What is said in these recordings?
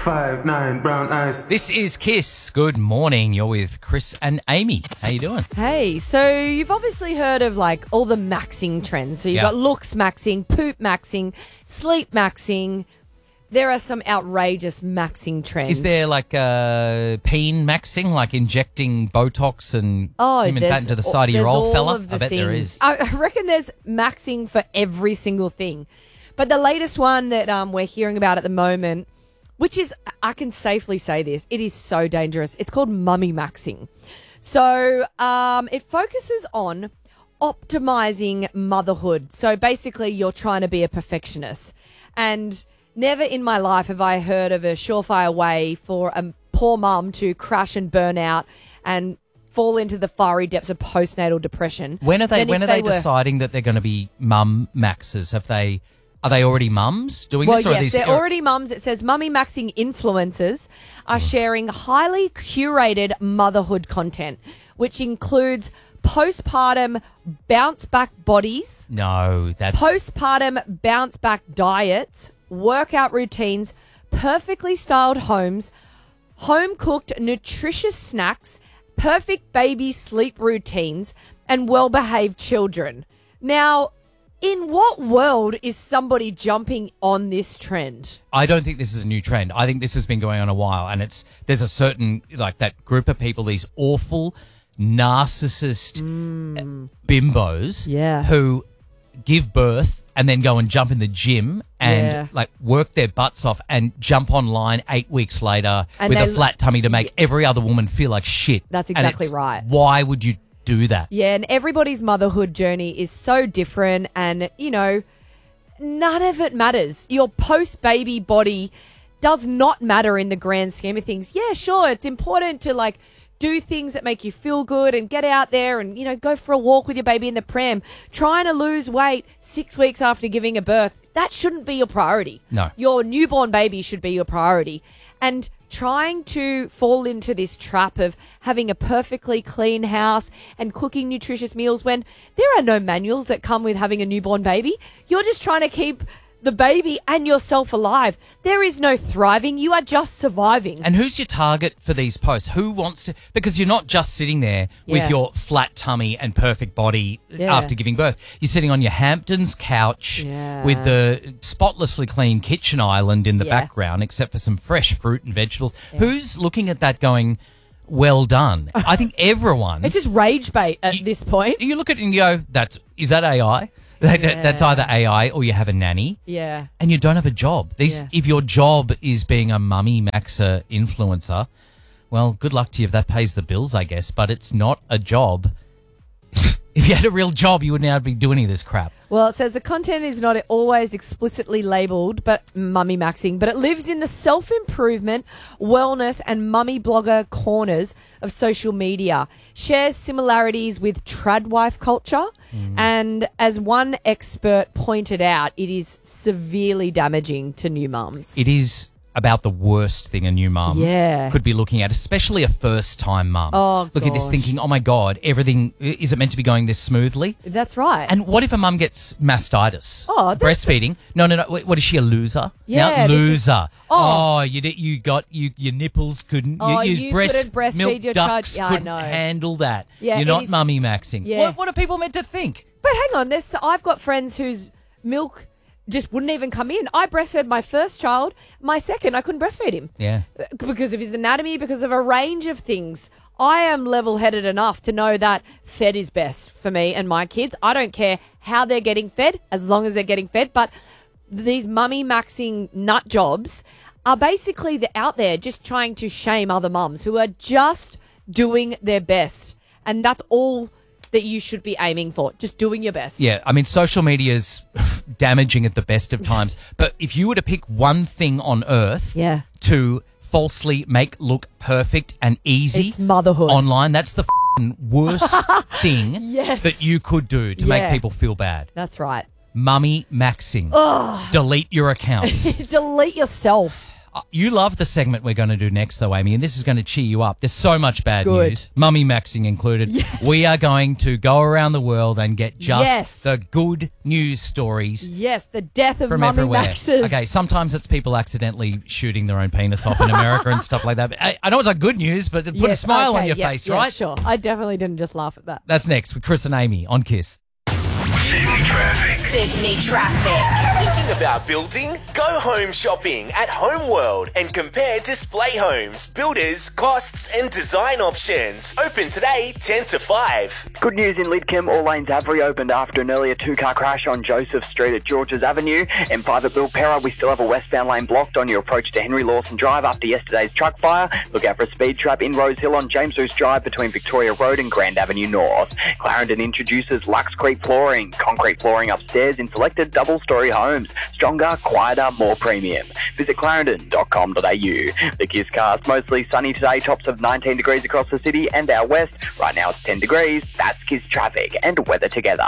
5'9", brown eyes. This is Kiss. Good morning. You're with Chris and Amy. How you doing? Hey, so you've obviously heard of like all the maxing trends. So you've got looks maxing, poop maxing, sleep maxing. There are some outrageous maxing trends. Is there like peen maxing, like injecting Botox and human fat into the side of your old fella? I bet there is. I reckon there's maxing for every single thing. But the latest one that we're hearing about at the moment, which is, I can safely say this, it is so dangerous. It's called mummy maxing. So it focuses on optimizing motherhood. So basically you're trying to be a perfectionist. And never in my life have I heard of a surefire way for a poor mum to crash and burn out and fall into the fiery depths of postnatal depression. When are they deciding that they're going to be mum maxers? Are they already mums doing this? Well, yes, they're already mums. It says mummy maxing influencers are sharing highly curated motherhood content, which includes postpartum bounce back bodies. No, that's... Postpartum bounce back diets, workout routines, perfectly styled homes, home-cooked nutritious snacks, perfect baby sleep routines, and well-behaved children. Now, in what world is somebody jumping on this trend? I don't think this is a new trend. I think this has been going on a while, and there's a certain, like, that group of people, these awful narcissist bimbos who give birth and then go and jump in the gym and like work their butts off and jump online 8 weeks later with a flat tummy to make every other woman feel like shit. That's exactly right. Why would you do that? Yeah, and everybody's motherhood journey is so different, and, you know, none of it matters. Your post-baby body does not matter in the grand scheme of things. Yeah, sure, it's important to, like, do things that make you feel good and get out there and, you know, go for a walk with your baby in the pram. Trying to lose weight 6 weeks after giving a birth, that shouldn't be your priority. No. Your newborn baby should be your priority. And trying to fall into this trap of having a perfectly clean house and cooking nutritious meals when there are no manuals that come with having a newborn baby. You're just trying to keep the baby and yourself alive. There is no thriving. You are just surviving. And who's your target for these posts? Who wants to... Because you're not just sitting there with your flat tummy and perfect body after giving birth. You're sitting on your Hamptons couch with the spotlessly clean kitchen island in the background, except for some fresh fruit and vegetables. Who's looking at that going, well done? I think everyone... It's just rage bait at this point. You look at it and you go, is that AI? That's either AI or you have a nanny. Yeah. And you don't have a job. If your job is being a mummy maxer influencer, well, good luck to you if that pays the bills, I guess, but it's not a job. If you had a real job, you wouldn't be doing any of this crap. Well, it says the content is not always explicitly labelled but mummy maxing, but it lives in the self-improvement, wellness and mummy blogger corners of social media. Shares similarities with tradwife culture. And as one expert pointed out, it is severely damaging to new mums. It is about the worst thing a new mum could be looking at, especially a first-time mum. Oh, look at this thinking, oh, my God, everything, is it meant to be going this smoothly? That's right. And what if a mum gets mastitis? Oh, breastfeeding? No. What is she, a loser? Yeah. No, loser. You got your nipples couldn't. You couldn't breastfeed milk your ducts child. Yeah, couldn't I know. handle that. Yeah, You're not mummy maxing. Yeah. What are people meant to think? But hang on, I've got friends whose milk just wouldn't even come in. I breastfed my first child. My second, I couldn't breastfeed him. Yeah. Because of his anatomy, because of a range of things. I am level-headed enough to know that fed is best for me and my kids. I don't care how they're getting fed, as long as they're getting fed. But these mummy maxing nut jobs are basically out there just trying to shame other mums who are just doing their best. And that's all that you should be aiming for, just doing your best. Yeah, I mean, social media is damaging at the best of times. But if you were to pick one thing on earth to falsely make look perfect and easy, it's motherhood. Online, that's the worst thing that you could do to make people feel bad. That's right. Mummy maxing. Delete your accounts. Delete yourself. You love the segment we're going to do next, though, Amy, and this is going to cheer you up. There's so much bad news, mummy maxing included. Yes. We are going to go around the world and get just the good news stories. Yes, the death of from mummy everywhere. maxers. Okay, sometimes it's people accidentally shooting their own penis off in America and stuff like that. But I know it's like good news, but it put a smile on your face, right? Sure. I definitely didn't just laugh at that. That's next with Chris and Amy on Kiss. Sydney traffic. Sydney traffic. Thinking about building? Go home shopping at Homeworld and compare display homes, builders, costs and design options. Open today 10 to 5. Good news in Lidcombe, all lanes have reopened after an earlier two-car crash on Joseph Street at Georges Avenue. M5 at Bilpera, we still have a westbound lane blocked on your approach to Henry Lawson Drive after yesterday's truck fire. Look out for a speed trap in Rose Hill on James Roos Drive between Victoria Road and Grand Avenue North. Clarendon introduces Lux Creek Flooring, concrete flooring upstairs in selected double-storey homes. Stronger, quieter, more premium. Visit clarendon.com.au. The Kiss Cast, mostly sunny today, tops of 19 degrees across the city and out west. Right now it's 10 degrees. That's Kiss traffic and weather together.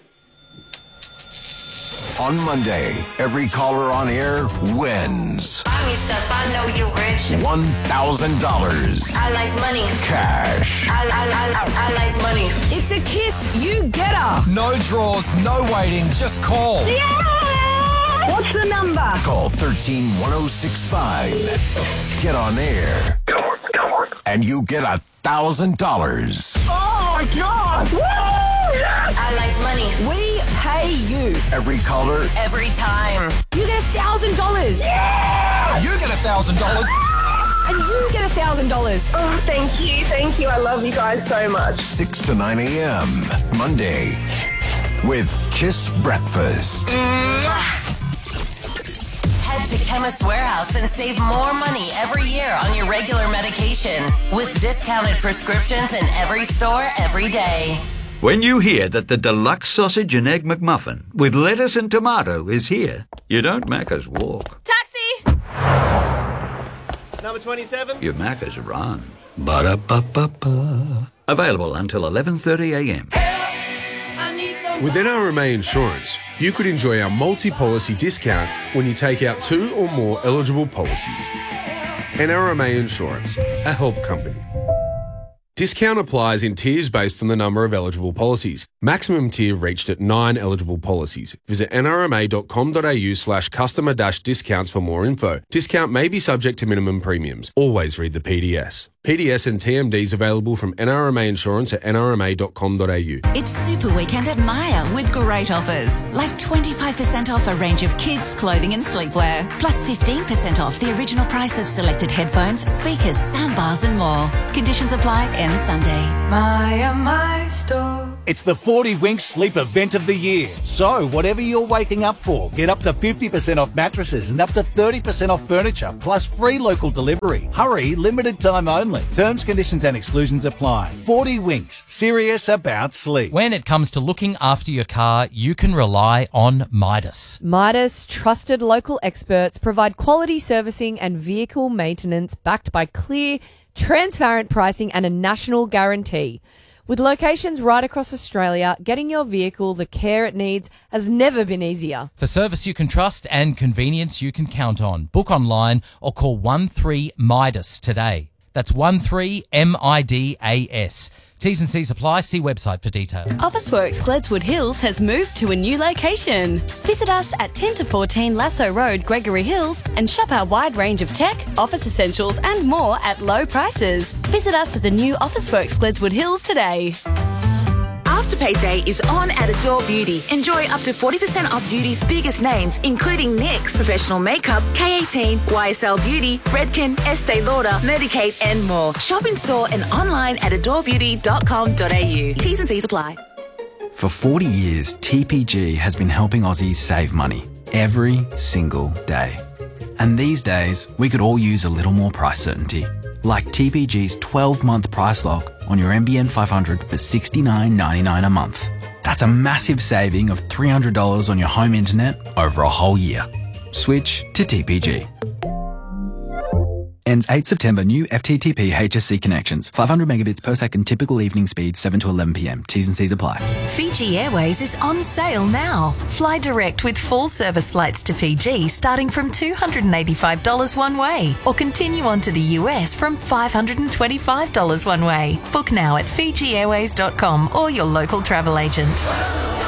On Monday, every caller on air wins Buy me stuff, I know you're rich. $1,000 I like money. cash. I like money. It's a Kiss You Getter. No draws, no waiting, just call. What's the number? Call 13-1065. Get on air. Come on. And you get $1,000. Oh my God! Woo! Yes! I like money. We pay you. Every caller, Every time. You get $1,000. You get $1,000. And you get $1,000. Oh, thank you. I love you guys so much. 6 to 9 a.m. Monday with Kiss Breakfast. Head to Chemist Warehouse and save more money every year on your regular medication with discounted prescriptions in every store every day. When you hear that the deluxe sausage and egg McMuffin with lettuce and tomato is here, you don't Macca's walk. Taxi! Number 27. You Macca's run. Ba-da-ba-ba-ba. Available until 11:30 a.m. With NRMA Insurance, you could enjoy our multi-policy discount when you take out 2 or more eligible policies. NRMA Insurance, a help company. Discount applies in tiers based on the number of eligible policies. Maximum tier reached at 9 eligible policies. Visit nrma.com.au/customer-discounts for more info. Discount may be subject to minimum premiums. Always read the PDS. PDS and TMDs available from NRMA Insurance at nrma.com.au. It's Super Weekend at Myer with great offers, like 25% off a range of kids' clothing and sleepwear, plus 15% off the original price of selected headphones, speakers, soundbars and more. Conditions apply, ends Sunday. My store. It's the 40 Winks Sleep Event of the Year. So, whatever you're waking up for, get up to 50% off mattresses and up to 30% off furniture, plus free local delivery. Hurry, limited time only. Terms, conditions and exclusions apply. 40 Winks, serious about sleep. When it comes to looking after your car, you can rely on Midas. Midas, trusted local experts, provide quality servicing and vehicle maintenance backed by clear, transparent pricing and a national guarantee. With locations right across Australia, getting your vehicle the care it needs has never been easier. For service you can trust and convenience you can count on. Book online or call 13-MIDAS today. That's 13-MIDAS. T's and C's apply. See website for details. Officeworks Gledswood Hills has moved to a new location. Visit us at 10 to 14 Lasso Road, Gregory Hills, and shop our wide range of tech, office essentials and more at low prices. Visit us at the new Officeworks Gledswood Hills today. Afterpay Day is on at Adore Beauty. Enjoy up to 40% off beauty's biggest names, including NYX, Professional Makeup, K18, YSL Beauty, Redken, Estee Lauder, Medik8, and more. Shop in store and online at adorebeauty.com.au. T's and C's apply. For 40 years, TPG has been helping Aussies save money every single day. And these days, we could all use a little more price certainty. Like TPG's 12-month price lock on your NBN 500 for $69.99 a month. That's a massive saving of $300 on your home internet over a whole year. Switch to TPG. Ends 8 September. New FTTP HSC connections. 500 megabits per second. Typical evening speed 7 to 11 p.m. T's and C's apply. Fiji Airways is on sale now. Fly direct with full service flights to Fiji starting from $285 one way, or continue on to the US from $525 one way. Book now at FijiAirways.com or your local travel agent.